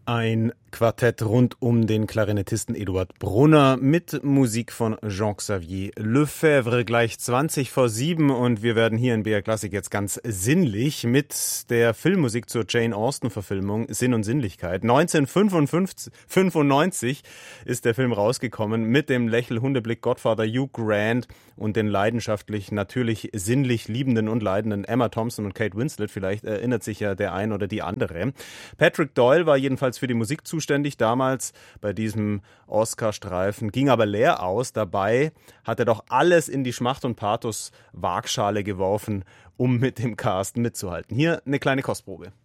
Ein Quartett rund um den Klarinettisten Eduard Brunner mit Musik von Jean-Xavier Lefebvre, gleich 20 vor 7, und wir werden hier in BR Klassik jetzt ganz sinnlich mit der Filmmusik zur Jane Austen-Verfilmung Sinn und Sinnlichkeit. 1995 ist der Film rausgekommen mit dem Lächel-Hundeblick Gottvater Hugh Grant und den leidenschaftlich, natürlich sinnlich liebenden und leidenden Emma Thompson und Kate Winslet. Vielleicht erinnert sich ja der ein oder die andere. Patrick Doyle war jedenfalls für die Musik zuständig damals bei diesem Oscar-Streifen, ging aber leer aus. Dabei hat er doch alles in die Schmacht- und Pathos-Waagschale geworfen, um mit dem Cast mitzuhalten. Hier eine kleine Kostprobe.